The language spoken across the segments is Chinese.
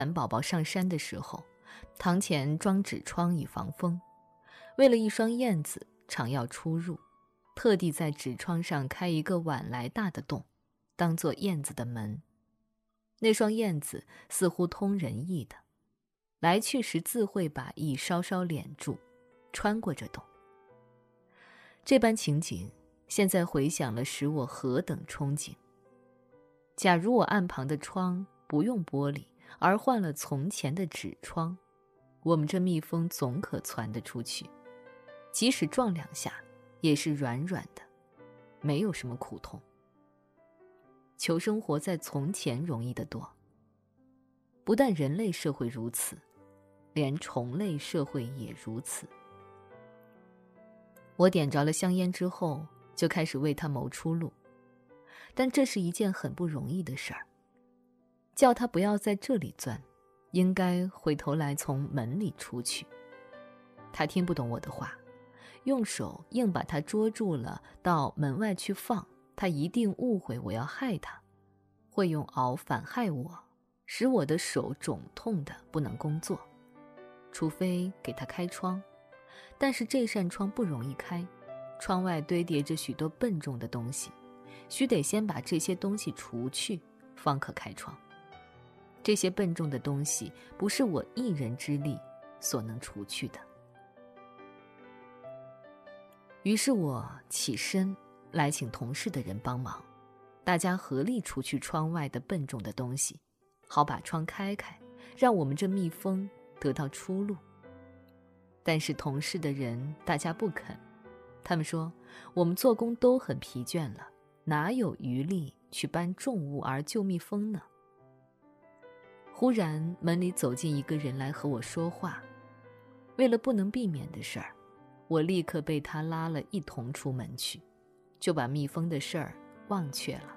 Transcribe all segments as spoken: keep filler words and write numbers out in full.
懒宝宝上山的时候，堂前装纸窗以防风。为了一双燕子常要出入，特地在纸窗上开一个碗来大的洞，当作燕子的门。那双燕子似乎通人意的，来去时自会把翼稍稍敛住，穿过这洞。这般情景现在回想了，使我何等憧憬。假如我岸旁的窗不用玻璃，而换了从前的纸窗，我们这蜜蜂总可窜得出去，即使撞两下也是软软的，没有什么苦痛。求生活在从前容易得多。不但人类社会如此，连虫类社会也如此。我点着了香烟之后，就开始为它谋出路，但这是一件很不容易的事儿。叫他不要在这里钻，应该回头来从门里出去。他听不懂我的话，用手硬把他捉住了，到门外去放，他一定误会我要害他，会用螯反害我，使我的手肿痛的不能工作。除非给他开窗，但是这扇窗不容易开，窗外堆叠着许多笨重的东西，须得先把这些东西除去，方可开窗。这些笨重的东西不是我一人之力所能除去的。于是我起身来请同事的人帮忙，大家合力除去窗外的笨重的东西，好把窗开开，让我们这蜜蜂得到出路。但是同事的人大家不肯，他们说我们做工都很疲倦了，哪有余力去搬重物而救蜜蜂呢？忽然门里走进一个人来和我说话，为了不能避免的事儿，我立刻被他拉了一同出门去，就把蜜蜂的事儿忘却了。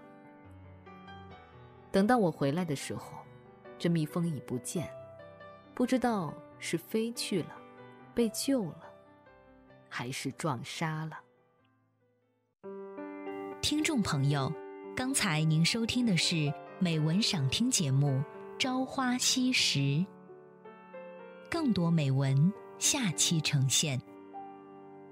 等到我回来的时候，这蜜蜂已不见，不知道是飞去了，被救了，还是撞杀了。 听众朋友，刚才您收听的是美文赏听节目《朝花夕拾》，更多美文下期呈现。